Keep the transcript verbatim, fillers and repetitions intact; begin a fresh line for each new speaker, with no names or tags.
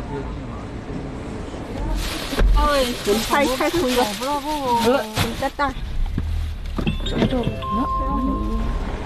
ơi mình thay thay khui rồi. Được, mình cắt tay. Chỗ chỗ nữa.